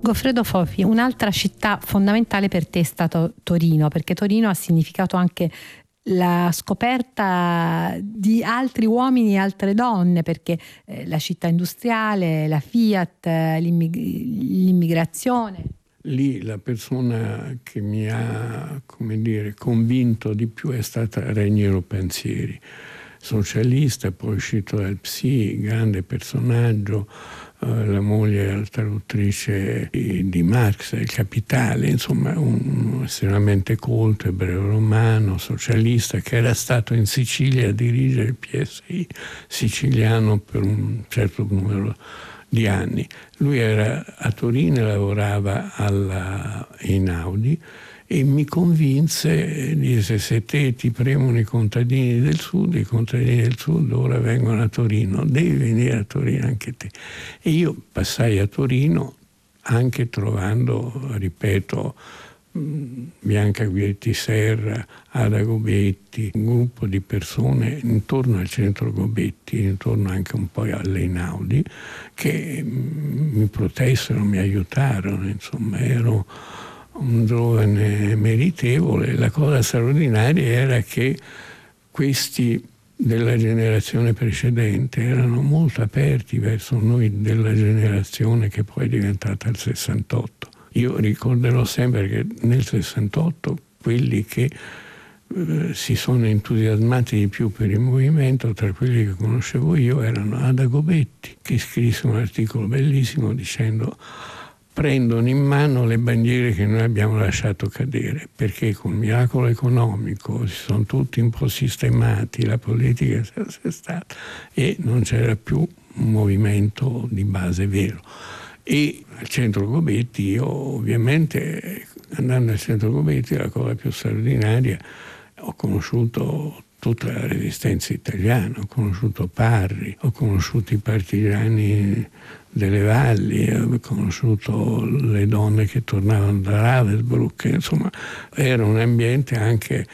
Goffredo Fofi, un'altra città fondamentale per te è stata Torino, perché Torino ha significato anche la scoperta di altri uomini e altre donne, perché la città industriale, la Fiat, l'immigrazione. Lì la persona che mi ha, come dire, convinto di più è stata Raniero Panzieri, socialista, poi uscito dal PSI, grande personaggio, la moglie era traduttrice di Marx, Il Capitale, insomma un estremamente colto, ebreo romano, socialista, che era stato in Sicilia a dirigere il PSI siciliano per un certo numero di anni. Lui era a Torino e lavorava alla Einaudi e mi convinse, disse: se te ti premono i contadini del sud ora vengono a Torino, devi venire a Torino anche te. E io passai a Torino anche trovando, ripeto, Bianca Guidetti Serra, Ada Gobetti, un gruppo di persone intorno al centro Gobetti, intorno anche un po' all'Einaudi, che mi protessero, mi aiutarono, insomma ero un giovane meritevole. La cosa straordinaria era che questi della generazione precedente erano molto aperti verso noi della generazione che poi è diventata il 68. Io ricorderò sempre che nel 68 quelli che si sono entusiasmati di più per il movimento, tra quelli che conoscevo io, erano Ada Gobetti, che scrisse un articolo bellissimo dicendo: prendono in mano le bandiere che noi abbiamo lasciato cadere, perché col miracolo economico si sono tutti un po' sistemati, la politica si è assestata e non c'era più un movimento di base vero. E al centro Gobetti, io ovviamente, andando al centro Gobetti, la cosa più straordinaria, ho conosciuto tutta la resistenza italiana, ho conosciuto Parri, ho conosciuto i partigiani delle valli, ho conosciuto le donne che tornavano da Ravensbrück, insomma era un ambiente anche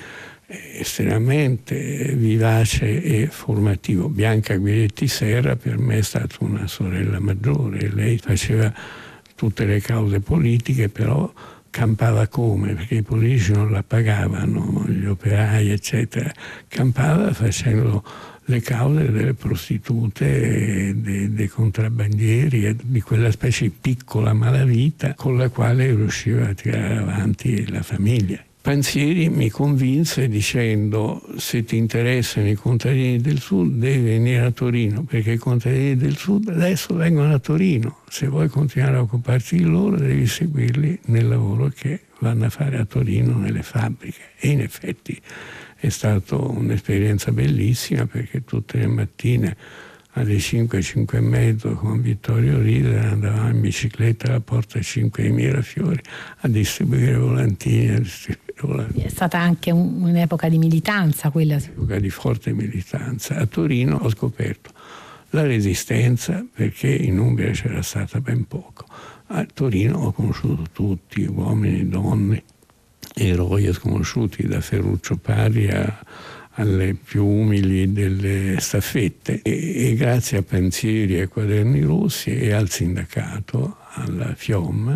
estremamente vivace e formativo. Bianca Guidetti Serra per me è stata una sorella maggiore, lei faceva tutte le cause politiche, però campava come? Perché i politici non la pagavano, gli operai eccetera, campava facendo le cause delle prostitute, dei contrabbandieri, di quella specie di piccola malavita con la quale riusciva a tirare avanti la famiglia. Panzieri mi convinse dicendo: se ti interessano i contadini del sud devi venire a Torino, perché i contadini del sud adesso vengono a Torino, se vuoi continuare a occuparti di loro devi seguirli nel lavoro che vanno a fare a Torino nelle fabbriche. E in effetti è stata un'esperienza bellissima, perché tutte le mattine alle 5, 5 e mezzo con Vittorio Ridere andavamo in bicicletta alla porta 5 di Mirafiori a distribuire volantini, È stata anche un'epoca di militanza quella. Un'epoca di forte militanza. A Torino ho scoperto la resistenza, perché in Umbria c'era stata ben poco. A Torino ho conosciuto tutti, uomini, donne, eroi sconosciuti, da Ferruccio Parri alle più umili delle staffette, e grazie a Panzieri e ai Quaderni Rossi e al sindacato, alla FIOM,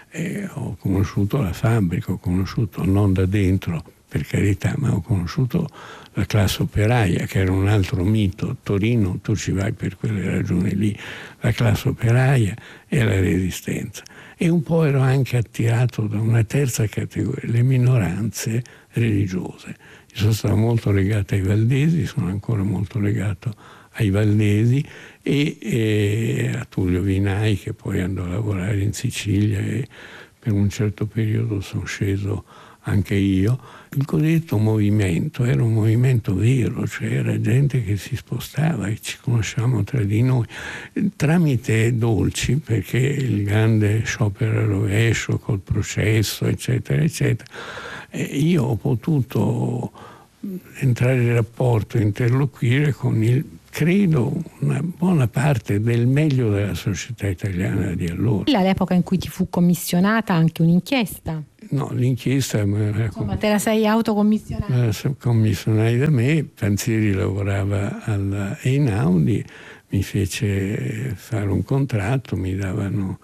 ho conosciuto la fabbrica, ho conosciuto, non da dentro per carità, ma ho conosciuto la classe operaia, che era un altro mito. Torino tu ci vai per quelle ragioni lì, la classe operaia e la resistenza. E un po' ero anche attirato da una terza categoria, le minoranze religiose. Io sono stato molto legato ai valdesi, sono ancora molto legato ai valdesi e a Tullio Vinai, che poi andò a lavorare in Sicilia e per un certo periodo sono sceso anche io. Il cosiddetto movimento era un movimento vero, cioè era gente che si spostava e ci conosciamo tra di noi tramite dolci, perché il grande sciopero al rovescio col processo eccetera eccetera, io ho potuto entrare in rapporto, interloquire con credo una buona parte del meglio della società italiana di allora. All'epoca in cui ti fu commissionata anche un'inchiesta. No, l'inchiesta insomma, te la sei autocommissionata? Commissionai da me. Panzieri lavorava alla Einaudi, mi fece fare un contratto, mi davano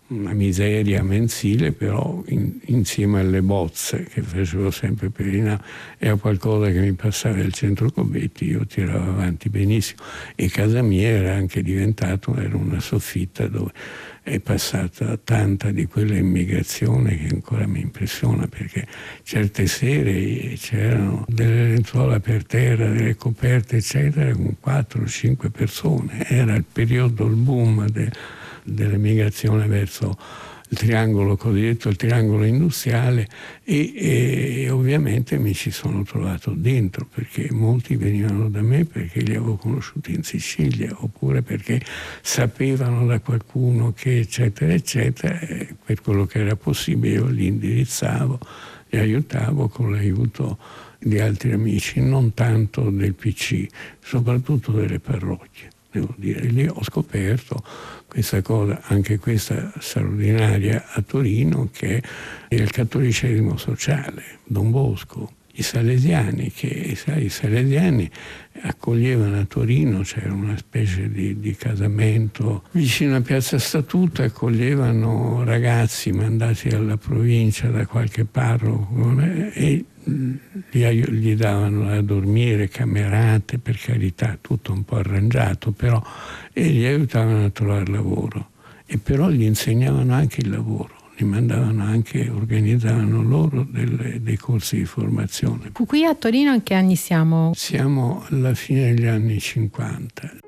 una miseria mensile, però insieme alle bozze che facevo sempre per e a qualcosa che mi passava il centro Cobetti, io tiravo avanti benissimo, e casa mia era anche era una soffitta dove è passata tanta di quella immigrazione che ancora mi impressiona, perché certe sere c'erano delle lenzuola per terra, delle coperte eccetera, con 4-5 persone. Era il periodo, il boom dell'emigrazione verso il triangolo cosiddetto, il triangolo industriale, e ovviamente mi ci sono trovato dentro, perché molti venivano da me perché li avevo conosciuti in Sicilia, oppure perché sapevano da qualcuno che eccetera eccetera, e per quello che era possibile io li indirizzavo, li aiutavo con l'aiuto di altri amici, non tanto del PC, soprattutto delle parrocchie. Devo dire, lì ho scoperto questa cosa, anche questa straordinaria a Torino, che è il cattolicesimo sociale. Don Bosco, i salesiani, che sai, i salesiani accoglievano a Torino, c'era una specie di casamento vicino a Piazza Statuto, accoglievano ragazzi mandati alla provincia da qualche parroco e gli davano da dormire, camerate, per carità, tutto un po' arrangiato, però, e gli aiutavano a trovare lavoro, e però gli insegnavano anche il lavoro, li mandavano anche, organizzavano loro dei corsi di formazione. Qui a Torino in che anni siamo? Siamo alla fine degli anni 50.